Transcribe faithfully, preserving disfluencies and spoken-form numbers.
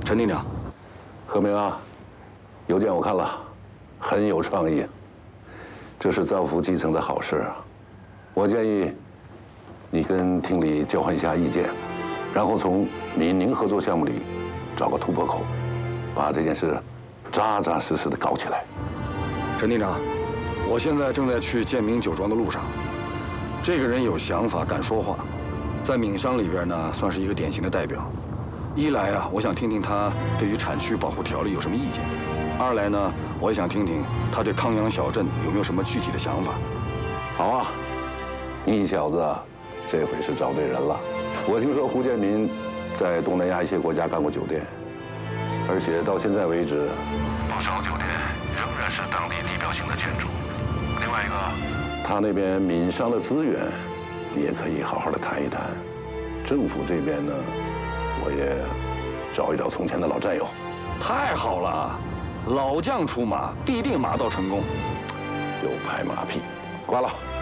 陈厅长， 何明啊，邮件我看了，很有创意，这是造福基层的好事啊。我建议你跟厅里交换一下意见，然后从闽宁合作项目里找个突破口，把这件事扎扎实实的搞起来。 陈厅长，我现在正在去建明酒庄的路上。这个人有想法，敢说话，在闽商里边呢，算是一个典型的代表。一来啊，我想听听他对于产区保护条例有什么意见；二来呢，我也想听听他对康阳小镇有没有什么具体的想法。 好啊，你小子这回是找对人了。我听说胡建民在东南亚一些国家干过酒店，而且到现在为止，不少酒店仍然是当地地标性的建筑。另外一个，他那边闽商的资源，你也可以好好的谈一谈。政府这边呢，我也找一找从前的老战友。 太好了，老将出马，必定马到成功。 又拍马屁，挂了。